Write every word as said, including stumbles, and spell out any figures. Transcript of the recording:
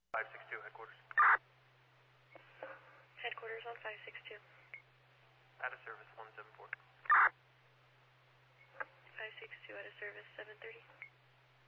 five six two, headquarters. Headquarters on five six two. Out of service, one seven four. five six two out of service, seven thirty.